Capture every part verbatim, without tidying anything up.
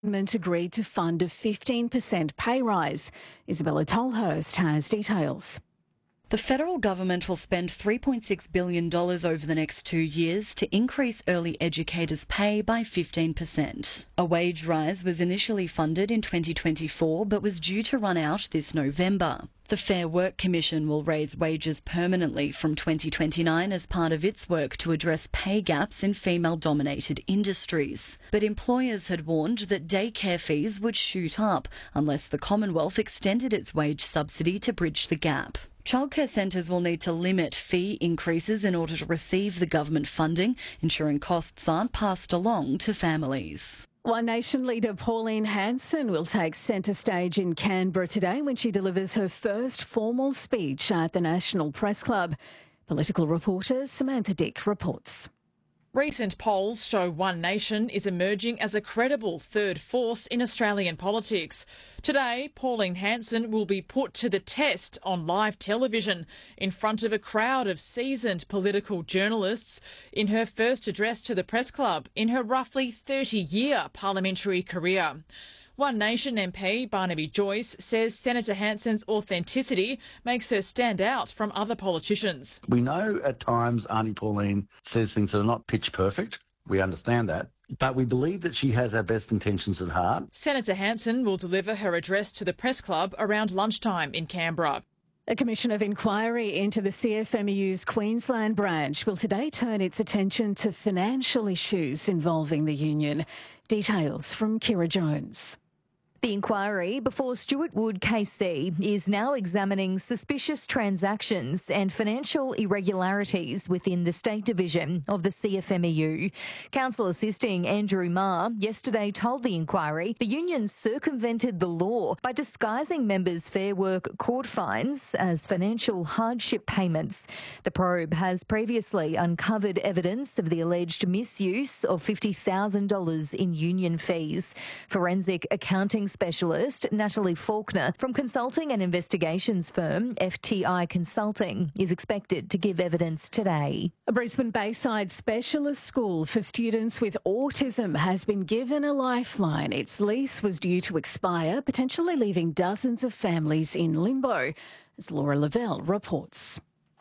Government agreed to fund a fifteen percent pay rise. Isabella Tolhurst has details. The federal government will spend three point six billion dollars over the next two years to increase early educators' pay by fifteen percent. A wage rise was initially funded in twenty twenty-four but was due to run out this November. The Fair Work Commission will raise wages permanently from twenty twenty-nine as part of its work to address pay gaps in female-dominated industries. But employers had warned that daycare fees would shoot up unless the Commonwealth extended its wage subsidy to bridge the gap. Childcare centres will need to limit fee increases in order to receive the government funding, ensuring costs aren't passed along to families. One Nation leader Pauline Hanson will take centre stage in Canberra today when she delivers her first formal speech at the National Press Club. Political reporter Samantha Dick reports. Recent polls show One Nation is emerging as a credible third force in Australian politics. Today, Pauline Hanson will be put to the test on live television in front of a crowd of seasoned political journalists in her first address to the Press Club in her roughly thirty-year parliamentary career. One Nation M P Barnaby Joyce says Senator Hanson's authenticity makes her stand out from other politicians. We know at times Auntie Pauline says things that are not pitch perfect. We understand that. But we believe that she has our best intentions at heart. Senator Hanson will deliver her address to the Press Club around lunchtime in Canberra. A commission of inquiry into the C F M E U's Queensland branch will today turn its attention to financial issues involving the union. Details from Kira Jones. The inquiry before Stuart Wood K C is now examining suspicious transactions and financial irregularities within the State Division of the C F M E U. Counsel assisting Andrew Marr yesterday told the inquiry the union circumvented the law by disguising members' Fair Work court fines as financial hardship payments. The probe has previously uncovered evidence of the alleged misuse of fifty thousand dollars in union fees. Forensic accounting specialist Natalie Faulkner from consulting and investigations firm F T I Consulting is expected to give evidence today. A Brisbane Bayside specialist school for students with autism has been given a lifeline. Its lease was due to expire, potentially leaving dozens of families in limbo, as Laura Lavelle reports.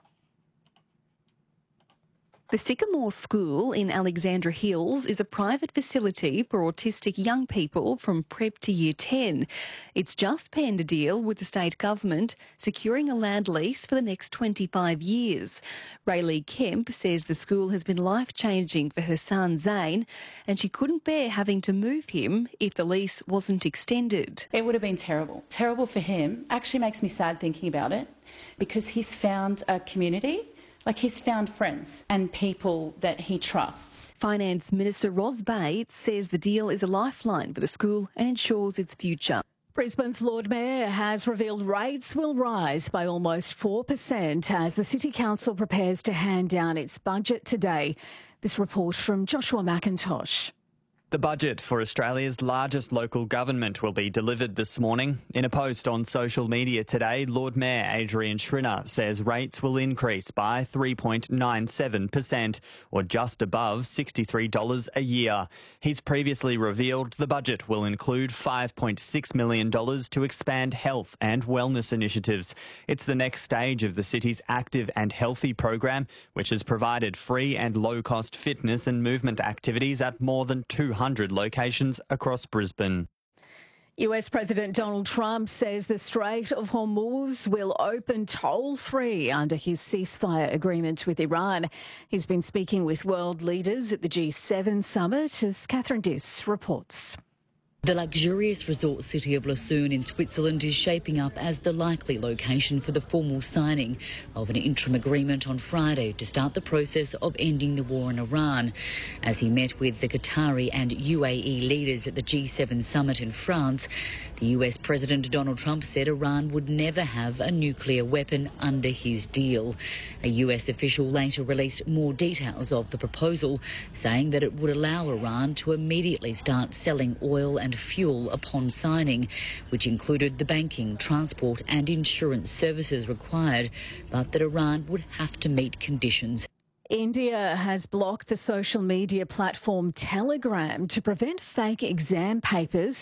The Sycamore School in Alexandra Hills is a private facility for autistic young people from prep to year ten. It's just penned a deal with the state government, securing a land lease for the next twenty-five years. Rayleigh Kemp says the school has been life-changing for her son Zane, and she couldn't bear having to move him if the lease wasn't extended. It would have been terrible. Terrible for him. Actually makes me sad thinking about it, because he's found a community. Like, he's found friends and people that he trusts. Finance Minister Ros Bates says the deal is a lifeline for the school and ensures its future. Brisbane's Lord Mayor has revealed rates will rise by almost four percent as the City Council prepares to hand down its budget today. This report from Joshua McIntosh. The budget for Australia's largest local government will be delivered this morning. In a post on social media today, Lord Mayor Adrian Schrinner says rates will increase by three point nine seven percent, or just above sixty-three dollars a year. He's previously revealed the budget will include five point six million dollars to expand health and wellness initiatives. It's the next stage of the city's Active and Healthy program, which has provided free and low-cost fitness and movement activities at more than two hundred locations across Brisbane. U S President Donald Trump says the Strait of Hormuz will open toll-free under his ceasefire agreement with Iran. He's been speaking with world leaders at the G seven summit, as Catherine Diss reports. The luxurious resort city of Lucerne in Switzerland is shaping up as the likely location for the formal signing of an interim agreement on Friday to start the process of ending the war in Iran. As he met with the Qatari and U A E leaders at the G seven summit in France, the U S President Donald Trump said Iran would never have a nuclear weapon under his deal. A U S official later released more details of the proposal, saying that it would allow Iran to immediately start selling oil and fuel upon signing, which included the banking, transport and insurance services required, but that Iran would have to meet conditions. India has blocked the social media platform Telegram to prevent fake exam papers